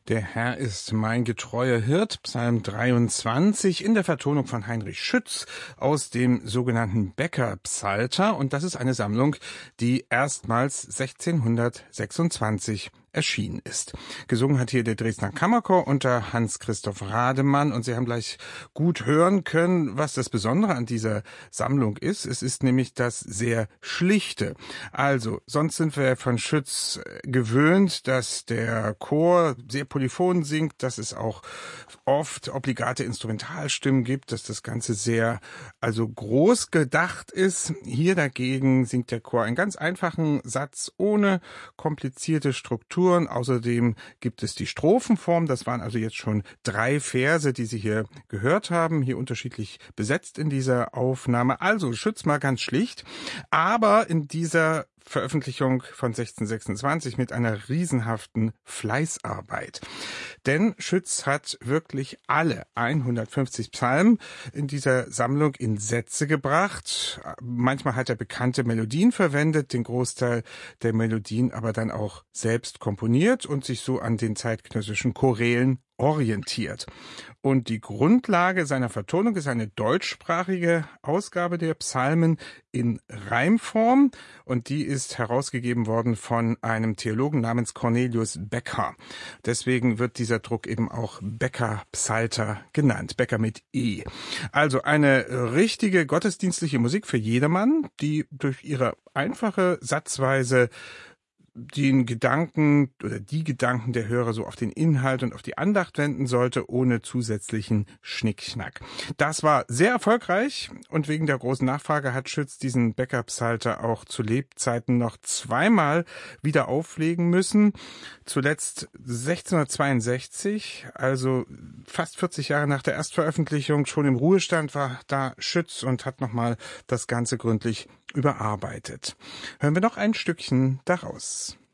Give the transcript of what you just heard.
Der Herr ist mein getreuer Hirt, Psalm 23 in der Vertonung von Heinrich Schütz aus dem sogenannten Becker-Psalter. Und das ist eine Sammlung, die erstmals 1626 erschienen ist. Gesungen hat hier der Dresdner Kammerchor unter Hans-Christoph Rademann und Sie haben gleich gut hören können, was das Besondere an dieser Sammlung ist. Es ist nämlich das sehr Schlichte. Also, sonst sind wir von Schütz gewöhnt, dass der Chor sehr polyphon singt, dass es auch oft obligate Instrumentalstimmen gibt, dass das Ganze sehr, groß gedacht ist. Hier dagegen singt der Chor einen ganz einfachen Satz ohne komplizierte Strukturen. Außerdem gibt es die Strophenform. Das waren also jetzt schon 3 Verse, die Sie hier gehört haben, hier unterschiedlich besetzt in dieser Aufnahme. Also Schütz mal ganz schlicht, aber in dieser Veröffentlichung von 1626 mit einer riesenhaften Fleißarbeit. Denn Schütz hat wirklich alle 150 Psalmen in dieser Sammlung in Sätze gebracht. Manchmal hat er bekannte Melodien verwendet, den Großteil der Melodien aber dann auch selbst komponiert und sich so an den zeitgenössischen Chorälen orientiert. Und die Grundlage seiner Vertonung ist eine deutschsprachige Ausgabe der Psalmen in Reimform und die ist herausgegeben worden von einem Theologen namens Cornelius Becker. Deswegen wird dieser Druck eben auch Becker-Psalter genannt, Becker mit E. Also eine richtige gottesdienstliche Musik für jedermann, die durch ihre einfache Satzweise den Gedanken oder die Gedanken der Hörer so auf den Inhalt und auf die Andacht wenden sollte, ohne zusätzlichen Schnickschnack. Das war sehr erfolgreich und wegen der großen Nachfrage hat Schütz diesen Becker-Psalter auch zu Lebzeiten noch 2-mal wieder auflegen müssen. Zuletzt 1662, also fast 40 Jahre nach der Erstveröffentlichung, schon im Ruhestand war da Schütz und hat nochmal das Ganze gründlich überarbeitet. Hören wir noch ein Stückchen daraus.